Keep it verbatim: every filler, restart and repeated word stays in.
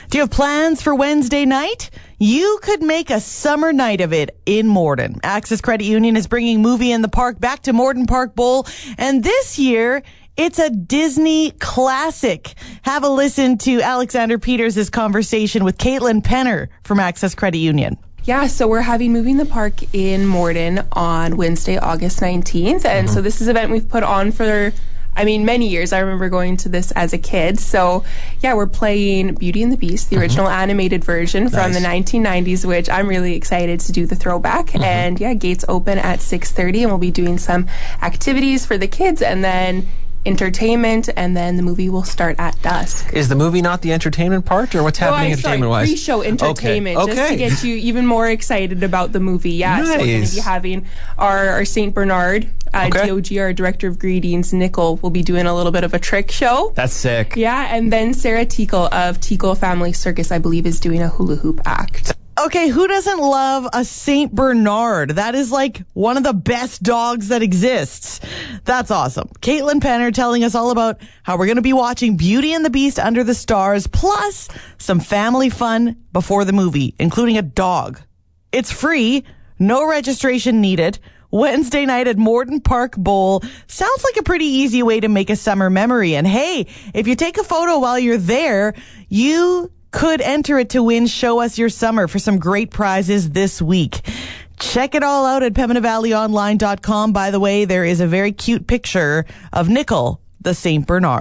Do you have plans for Wednesday night? You could make a summer night of it in Morden. Access Credit Union is bringing Movie in the Park back to Morden Park Bowl, and this year it's a Disney classic. Have a listen to Alexander Peters' conversation with Caitlin Penner from Access Credit Union. Yeah, so we're having Movie in the Park in Morden on Wednesday, August nineteenth. And mm-hmm. so this is an event we've put on for, I mean, many years. I remember going to this as a kid. So, yeah, we're playing Beauty and the Beast, the mm-hmm. original animated version nice. from the nineteen nineties, which I'm really excited to do the throwback. Mm-hmm. And, yeah, gates open at six thirty, and we'll be doing some activities for the kids, and then entertainment, and then the movie will start at dusk. Is the movie not the entertainment part, or what's happening oh, entertainment-wise? Pre-show entertainment, okay. just okay. to get you even more excited about the movie. Yeah, nice. So we're going to be having our, our Saint Bernard, uh, okay. D O G, our Director of Greetings, Nickel, will be doing a little bit of a trick show. That's sick. Yeah, and then Sarah Tickle of Tickle Family Circus, I believe, is doing a hula hoop act. Okay, who doesn't love a Saint Bernard? That is like one of the best dogs that exists. That's awesome. Caitlin Penner telling us all about how we're going to be watching Beauty and the Beast under the stars, plus some family fun before the movie, including a dog. It's free, no registration needed. Wednesday night at Morden Park Bowl. Sounds like a pretty easy way to make a summer memory. And hey, if you take a photo while you're there, you could enter it to win Show Us Your Summer for some great prizes this week. Check it all out at Pembina Valley Online dot com. By the way, there is a very cute picture of Nickel, the Saint Bernard.